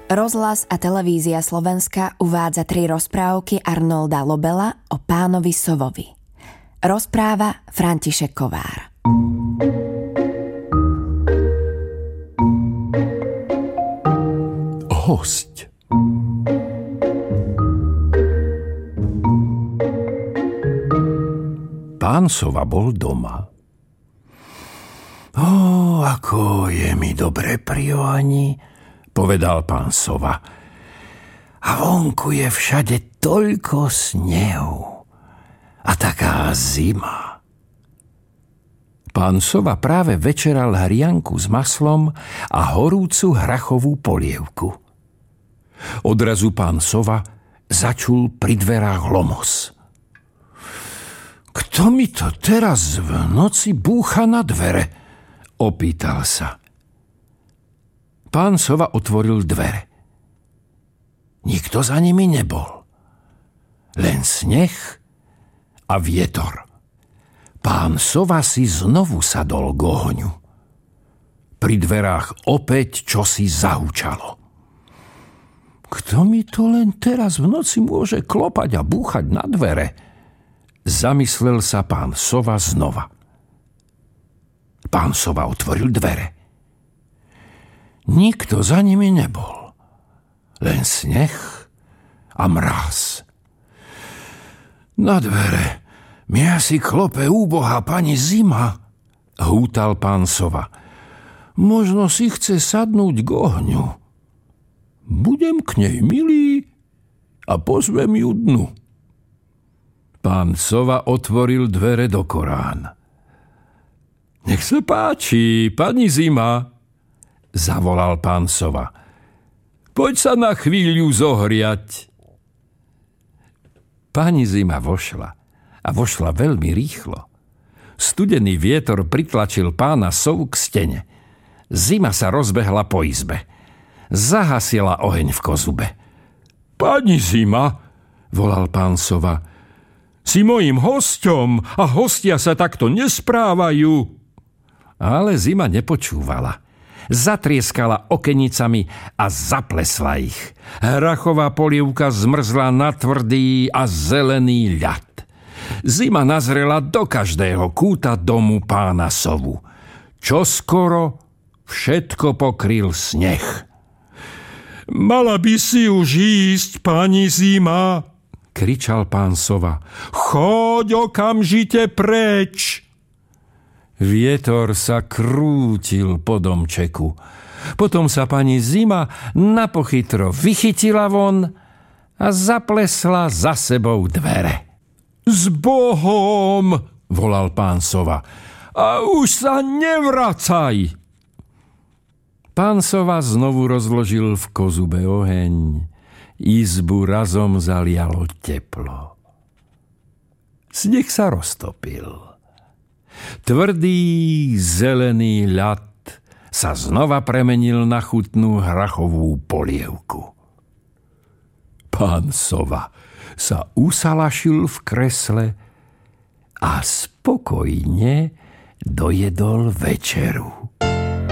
Rozhlas a televízia Slovenska uvádza 3 rozprávky Arnolda Lobela o pánovi Sovovi. Rozpráva František Kovár. Hosť. Pán Sova bol doma. Ako je mi dobre pri ohni, povedal pán Sova. A vonku je všade toľko snehu a taká zima. Pán Sova práve večeral hrianku s maslom a horúcu hrachovú polievku. Odrazu pán Sova začul pri dverách lomos. Kto mi to teraz v noci búcha na dvere? Opýtal sa. Pán Sova otvoril dvere. Nikto za nimi nebol. Len sneh a vietor. Pán Sova si znovu sadol k ohňu. Pri dverách opäť čosi zahučalo. Kto mi to len teraz v noci môže klopať a búchať na dvere? Zamyslel sa pán Sova znova. Pán Sova otvoril dvere. Nikto za nimi nebol. Len sneh a mráz. Na dvere mi asi klope úbohá pani Zima, hútal pán Sova. Možno si chce sadnúť k ohňu. Budem k nej milý a pozvem ju dnu. Pán Sova otvoril dvere do korán. Nech sa páči, pani Zima, zavolal pán Sova. Poď sa na chvíľu zohriať. Pani Zima vošla a vošla veľmi rýchlo. Studený vietor pritlačil pána Sovu k stene. Zima sa rozbehla po izbe. Zahasila oheň v kozube. Pani Zima, volal pán Sova, si mojím hosťom a hostia sa takto nesprávajú. Ale Zima nepočúvala. Zatrieskala okenicami a zaplesla ich. Hrachová polievka zmrzla na tvrdý a zelený ľad. Zima nazrela do každého kúta domu pána Sovu. Čoskoro všetko pokryl sneh. Mala by si už ísť, pani Zima, kričal pán Sova. Choď okamžite preč! Vietor sa krútil po domčeku. Potom sa pani Zima napochytro vychytila von a zaplesla za sebou dvere. S Bohom, volal pán Sova, a už sa nevracaj. Pán Sova znovu rozložil v kozube oheň. Izbu razom zalialo teplo. Sneh sa roztopil. Tvrdý zelený ľad sa znova premenil na chutnú hrachovú polievku. Pán Sova sa usalašil v kresle a spokojne dojedol večeru.